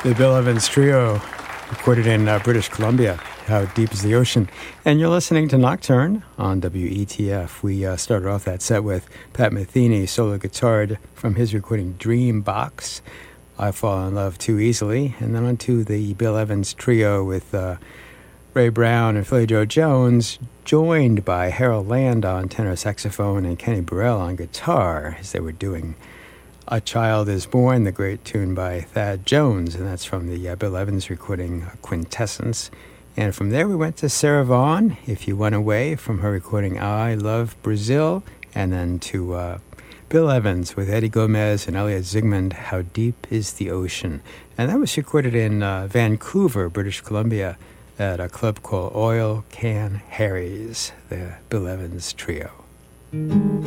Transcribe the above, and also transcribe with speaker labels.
Speaker 1: The Bill Evans Trio, recorded in British Columbia, How Deep is the Ocean. And you're listening to Nocturne on WETF. We started off that set with Pat Metheny, solo guitar from his recording Dream Box, I Fall in Love Too Easily. And then on to the Bill Evans Trio with Ray Brown and Philly Joe Jones, joined by Harold Land on tenor saxophone and Kenny Burrell on guitar, as they were doing A Child is Born, the great tune by Thad Jones, and that's from the Bill Evans recording Quintessence. And from there we went to Sarah Vaughan, If You Went Away, from her recording I Love Brazil, and then to Bill Evans with Eddie Gomez and Elliot Zygmunt, How Deep is the Ocean. And that was recorded in Vancouver, British Columbia, at a club called Oil Can Harry's, the Bill Evans Trio.